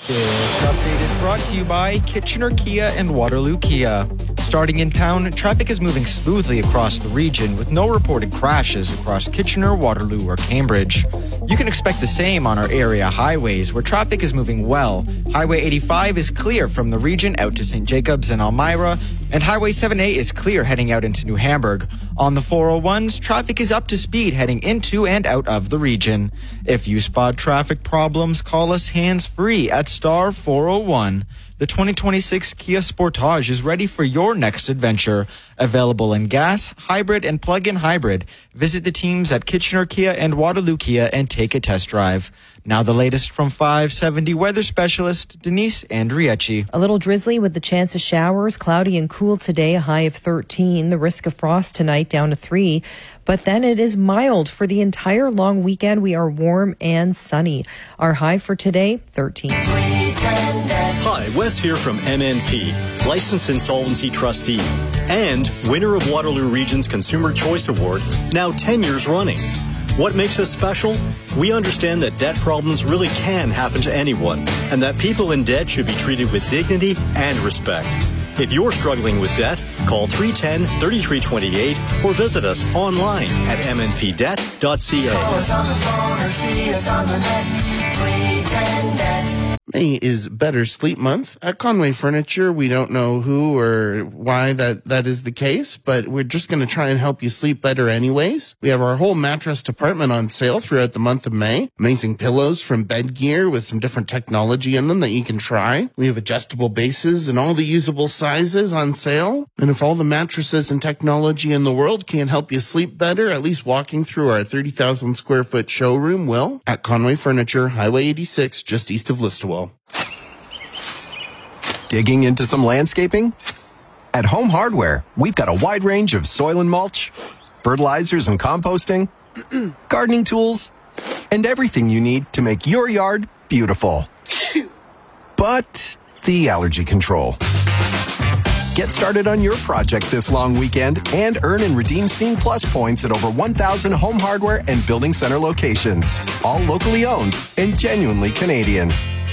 This update is brought to you by Kitchener Kia and Waterloo Kia. Starting in town, traffic is moving smoothly across the region with no reported crashes across Kitchener, Waterloo, or Cambridge. You can expect the same on our area highways where traffic is moving well. Highway 85 is clear from the region out to St. Jacobs and Elmira, and Highway 7A is clear heading out into New Hamburg. On the 401s, traffic is up to speed heading into and out of the region. If you spot traffic problems, call us hands-free at star 401. The 2026 Kia Sportage is ready for your next adventure. Available in gas, hybrid, and plug-in hybrid. Visit the teams at Kitchener Kia and Waterloo Kia and take a test drive. Now the latest from 570 weather specialist Denise Andriecci. A little drizzly with the chance of showers, cloudy and cool today, a high of 13. The risk of frost tonight down to 3. But then it is mild. For the entire long weekend, we are warm and sunny. Our high for today, 13. Hi, Wes here from MNP, licensed insolvency trustee, and winner of Waterloo Region's Consumer Choice Award, now 10 years running. What makes us special? We understand that debt problems really can happen to anyone, and that people in debt should be treated with dignity and respect. If you're struggling with debt, call 310-3328 or visit us online at mnpdebt.ca. Call us on the phone or see us on the net. 310-NET. May is Better Sleep Month. At Conway Furniture, we don't know who or why that is the case, but we're just going to try and help you sleep better anyways. We have our whole mattress department on sale throughout the month of May. Amazing pillows from Bed Gear with some different technology in them that you can try. We have adjustable bases and all the usable sizes on sale. And if all the mattresses and technology in the world can't help you sleep better, at least walking through our 30,000 square foot showroom will. At Conway Furniture, Highway 86, just east of Listowel. Digging into some landscaping? At Home Hardware, we've got a wide range of soil and mulch, fertilizers and composting, gardening tools, and everything you need to make your yard beautiful. But the allergy control. Get started on your project this long weekend and earn and redeem Scene Plus points at over 1,000 Home Hardware and Building Center locations. All locally owned and genuinely Canadian.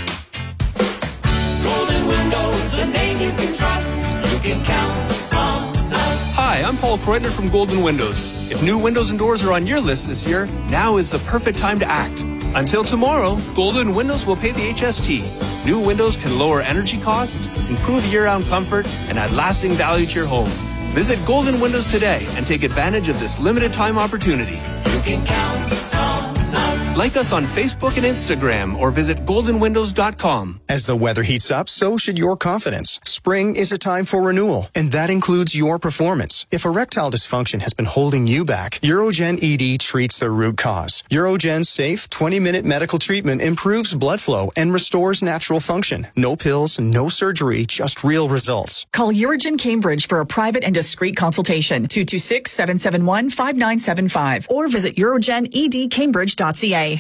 Golden Windows, a name you can trust. You can count on us. Hi, I'm Paul Kreutner from Golden Windows. If new windows and doors are on your list this year, now is the perfect time to act. Until tomorrow, Golden Windows will pay the HST. New windows can lower energy costs, improve year-round comfort, and add lasting value to your home. Visit Golden Windows today and take advantage of this limited time opportunity. You can count on us. Like us on Facebook and Instagram or visit goldenwindows.com. As the weather heats up, so should your confidence. Spring is a time for renewal, and that includes your performance. If erectile dysfunction has been holding you back, Urogen ED treats the root cause. Urogen's safe 20-minute medical treatment improves blood flow and restores natural function. No pills, no surgery, just real results. Call Urogen Cambridge for a private and discreet consultation. 226-771-5975 or visit urogenedcambridge.ca.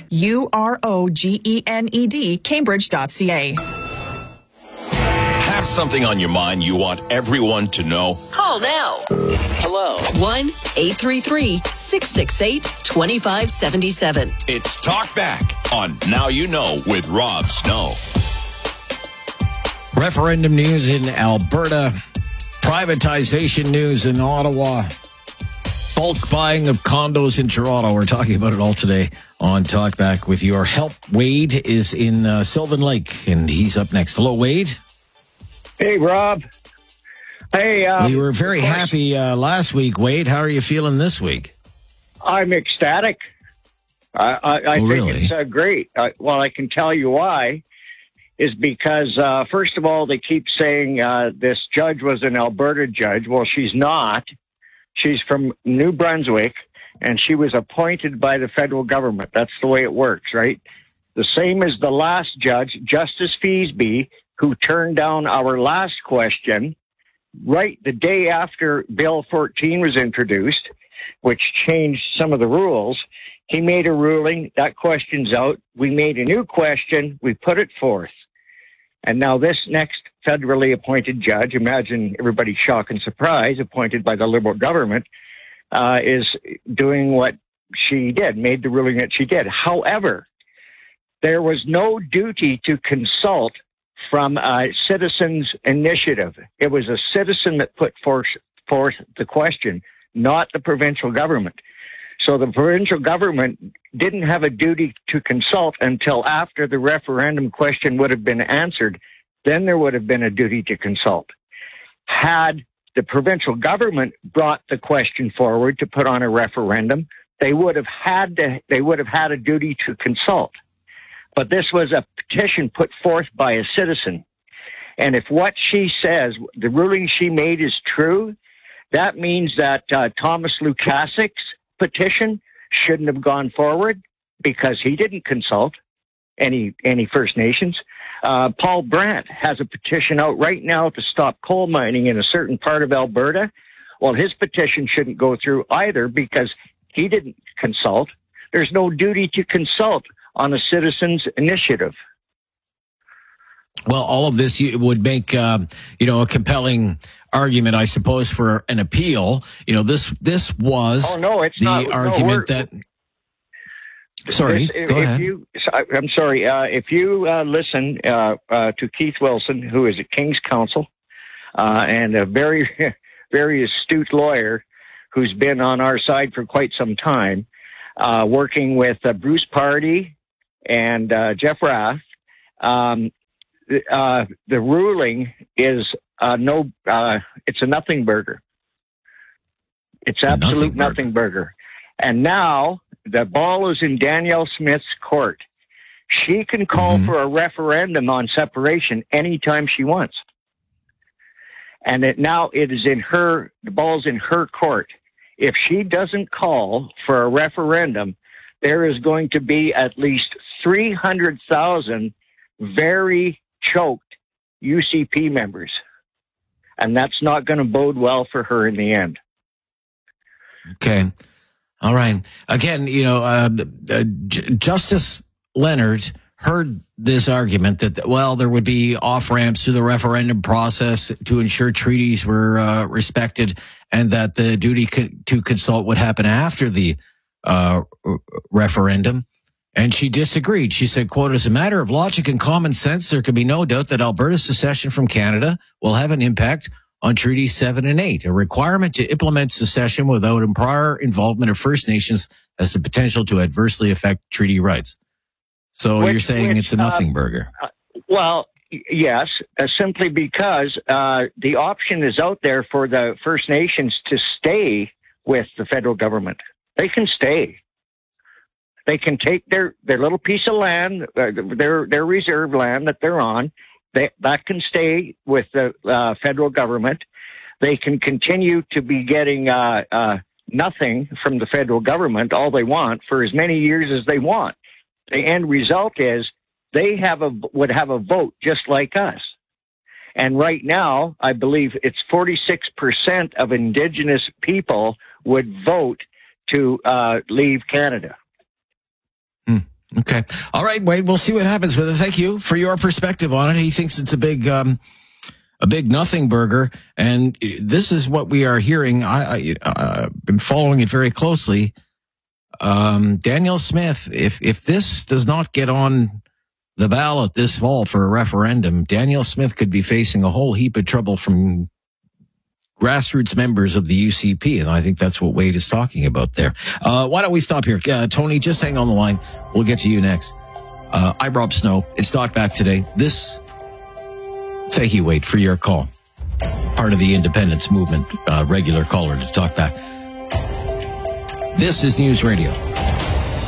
UROGENED Cambridge.ca. Have something on your mind you want everyone to know? Call now. Hello. 1-833-668-2577. It's Talk Back on Now You Know with Rob Snow. Referendum news in Alberta. Privatization news in Ottawa. Bulk buying of condos in Toronto. We're talking about it all today on Talkback with your help. Wade is in Sylvan Lake, and he's up next. Hello, Wade. Hey, Rob. Hey, you were very happy last week, Wade. How are you feeling this week? I'm ecstatic. I think really? It's great. Well, I can tell you why. Is because, first of all, they keep saying this judge was an Alberta judge. Well, she's not. She's from New Brunswick, and she was appointed by the federal government. That's the way it works, right? The same as the last judge, Justice Feasby, who turned down our last question right the day after Bill 14 was introduced, which changed some of the rules. He made a ruling. That question's out. We made a new question. We put it forth. And now this next federally appointed judge, imagine everybody's shock and surprise, appointed by the Liberal government, is doing what she did, made the ruling that she did. However, there was no duty to consult from a citizen's initiative. It was a citizen that put forth the question, not the provincial government. So the provincial government didn't have a duty to consult until after the referendum question would have been answered. Then there would have been a duty to consult. Had the provincial government brought the question forward to put on a referendum, they would have had a duty to consult. But this was a petition put forth by a citizen. And if what she says, the ruling she made is true, that means that Thomas Lukasik's petition shouldn't have gone forward because he didn't consult any First Nations. Paul Brandt has a petition out right now to stop coal mining in a certain part of Alberta. Well, his petition shouldn't go through either because he didn't consult. There's no duty to consult on a citizen's initiative. Well, all of this would make, a compelling argument, I suppose, for an appeal. This was the argument that. Sorry, go ahead. I'm sorry. If you listen to Keith Wilson, who is at King's Counsel and a very, very astute lawyer who's been on our side for quite some time, working with Bruce Pardy and Jeff Rath, the ruling is it's a nothing burger. It's absolute nothing burger. And now the ball is in Danielle Smith's court. She can call for a referendum on separation anytime she wants. And the ball's in her court. If she doesn't call for a referendum, there is going to be at least 300,000 very choked UCP members. And that's not going to bode well for her in the end. Okay. All right. Again, Justice Leonard heard this argument that, there would be off-ramps to the referendum process to ensure treaties were respected and that the duty to consult would happen after the referendum. And she disagreed. She said, quote, as a matter of logic and common sense, there can be no doubt that Alberta's secession from Canada will have an impact on Treaties 7 and 8. A requirement to implement secession without prior involvement of First Nations has the potential to adversely affect treaty rights. So you're saying it's a nothing burger? Well, yes, simply because the option is out there for the First Nations to stay with the federal government. They can stay. They can take their little piece of land, their reserve land that they're on. That can stay with the federal government. They can continue to be getting nothing from the federal government, all they want, for as many years as they want. The end result is they would have a vote just like us. And right now, I believe it's 46% of Indigenous people would vote to leave Canada. Okay. All right, Wade, we'll see what happens with it. Thank you for your perspective on it. He thinks it's a big nothing burger. And this is what we are hearing. I've been following it very closely. Danielle Smith, if this does not get on the ballot this fall for a referendum, Danielle Smith could be facing a whole heap of trouble from grassroots members of the UCP, and I think that's what Wade is talking about there. Why don't we stop here? Tony, just hang on the line. We'll get to you next. I'm Rob Snow. It's Talk Back today. Thank you, Wade, for your call. Part of the independence movement, regular caller to Talk Back. This is News Radio.